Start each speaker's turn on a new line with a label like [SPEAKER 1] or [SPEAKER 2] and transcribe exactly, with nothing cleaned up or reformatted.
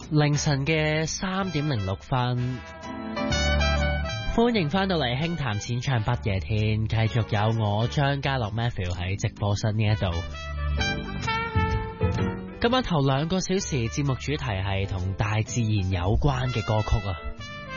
[SPEAKER 1] 凌晨嘅三點零六分，歡迎翻到嚟輕談淺唱不夜天，繼續有我張家樂 Matthew 喺直播室呢一度。今晚頭兩個小時節目主題係同大自然有關嘅歌曲啊！